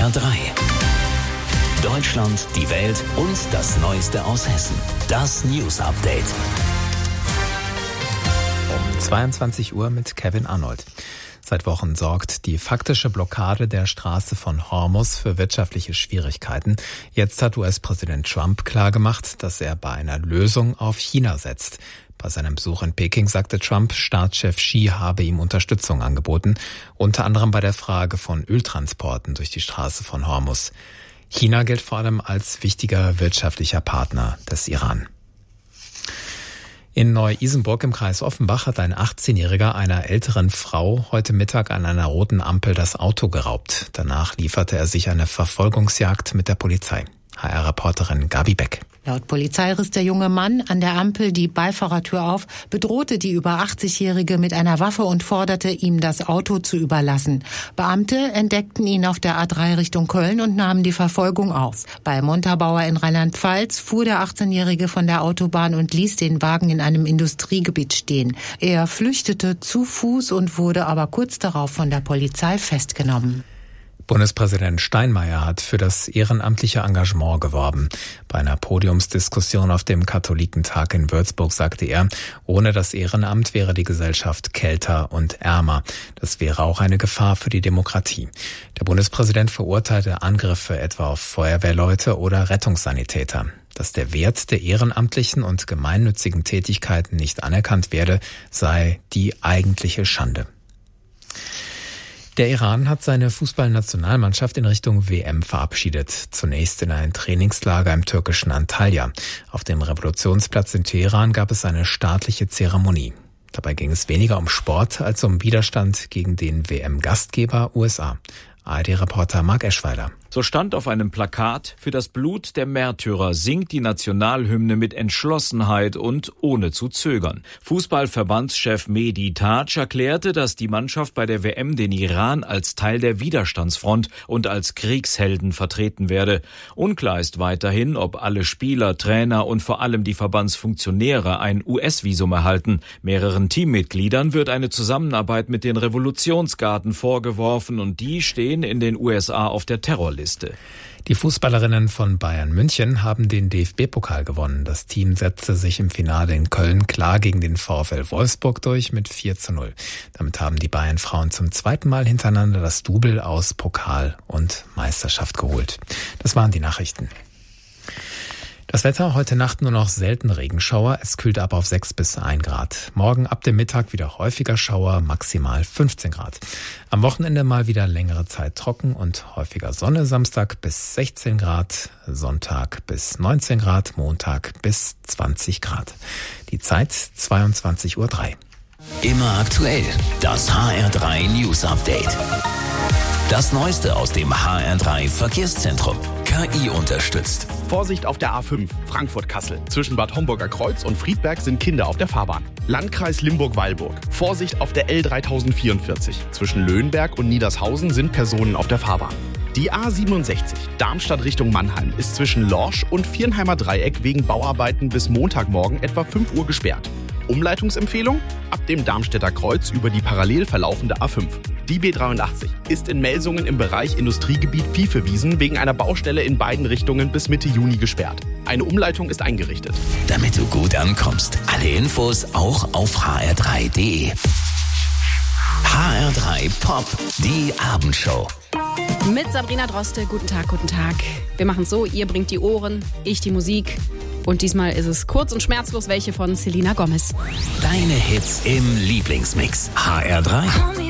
HR3. Deutschland, die Welt und das Neueste aus Hessen. Das News Update. Um 22 Uhr mit Kevin Arnold. Seit Wochen sorgt die faktische Blockade der Straße von Hormuz für wirtschaftliche Schwierigkeiten. Jetzt hat US-Präsident Trump klargemacht, dass er bei einer Lösung auf China setzt. Bei seinem Besuch in Peking sagte Trump, Staatschef Xi habe ihm Unterstützung angeboten, unter anderem bei der Frage von Öltransporten durch die Straße von Hormuz. China gilt vor allem als wichtiger wirtschaftlicher Partner des Iran. In Neu-Isenburg im Kreis Offenbach hat ein 18-Jähriger einer älteren Frau heute Mittag an einer roten Ampel das Auto geraubt. Danach lieferte er sich eine Verfolgungsjagd mit der Polizei. HR-Reporterin Gabi Beck. Laut Polizei riss der junge Mann an der Ampel die Beifahrertür auf, bedrohte die über 80-Jährige mit einer Waffe und forderte, ihm das Auto zu überlassen. Beamte entdeckten ihn auf der A3 Richtung Köln und nahmen die Verfolgung auf. Bei Montabaur in Rheinland-Pfalz fuhr der 18-Jährige von der Autobahn und ließ den Wagen in einem Industriegebiet stehen. Er flüchtete zu Fuß und wurde aber kurz darauf von der Polizei festgenommen. Bundespräsident Steinmeier hat für das ehrenamtliche Engagement geworben. Bei einer Podiumsdiskussion auf dem Katholikentag in Würzburg sagte er, ohne das Ehrenamt wäre die Gesellschaft kälter und ärmer. Das wäre auch eine Gefahr für die Demokratie. Der Bundespräsident verurteilte Angriffe etwa auf Feuerwehrleute oder Rettungssanitäter. Dass der Wert der ehrenamtlichen und gemeinnützigen Tätigkeiten nicht anerkannt werde, sei die eigentliche Schande. Der Iran hat seine Fußballnationalmannschaft in Richtung WM verabschiedet. Zunächst in ein Trainingslager im türkischen Antalya. Auf dem Revolutionsplatz in Teheran gab es eine staatliche Zeremonie. Dabei ging es weniger um Sport als um Widerstand gegen den WM-Gastgeber USA. ARD-Reporter Marc Eschweiler. So stand auf einem Plakat: Für das Blut der Märtyrer singt die Nationalhymne mit Entschlossenheit und ohne zu zögern. Fußballverbandschef Mehdi Taj erklärte, dass die Mannschaft bei der WM den Iran als Teil der Widerstandsfront und als Kriegshelden vertreten werde. Unklar ist weiterhin, ob alle Spieler, Trainer und vor allem die Verbandsfunktionäre ein US-Visum erhalten. Mehreren Teammitgliedern wird eine Zusammenarbeit mit den Revolutionsgarden vorgeworfen und die stehen in den USA auf der Terrorliste. Die Fußballerinnen von Bayern München haben den DFB-Pokal gewonnen. Das Team setzte sich im Finale in Köln klar gegen den VfL Wolfsburg durch mit 4:0. Damit haben die Bayern-Frauen zum zweiten Mal hintereinander das Double aus Pokal und Meisterschaft geholt. Das waren die Nachrichten. Das Wetter, heute Nacht nur noch selten Regenschauer, es kühlt ab auf 6 bis 1 Grad. Morgen ab dem Mittag wieder häufiger Schauer, maximal 15 Grad. Am Wochenende mal wieder längere Zeit trocken und häufiger Sonne, Samstag bis 16 Grad, Sonntag bis 19 Grad, Montag bis 20 Grad. Die Zeit 22:03 Uhr. Immer aktuell, das HR3 News Update. Das Neueste aus dem HR3 Verkehrszentrum. KI unterstützt. Vorsicht auf der A5 Frankfurt-Kassel. Zwischen Bad Homburger Kreuz und Friedberg sind Kinder auf der Fahrbahn. Landkreis Limburg-Weilburg. Vorsicht auf der L3044. Zwischen Löhnberg und Niedershausen sind Personen auf der Fahrbahn. Die A67 Darmstadt Richtung Mannheim ist zwischen Lorsch und Viernheimer Dreieck wegen Bauarbeiten bis Montagmorgen etwa 5 Uhr gesperrt. Umleitungsempfehlung? Ab dem Darmstädter Kreuz über die parallel verlaufende A5. Die B83 ist in Melsungen im Bereich Industriegebiet Viehvewiesen wegen einer Baustelle in beiden Richtungen bis Mitte Juni gesperrt. Eine Umleitung ist eingerichtet. Damit du gut ankommst. Alle Infos auch auf hr3.de. HR3 Pop, die Abendshow. Mit Sabrina Droste, guten Tag, guten Tag. Wir machen es so, ihr bringt die Ohren, ich die Musik. Und diesmal ist es kurz und schmerzlos welche von Selena Gomez. Deine Hits im Lieblingsmix. HR3.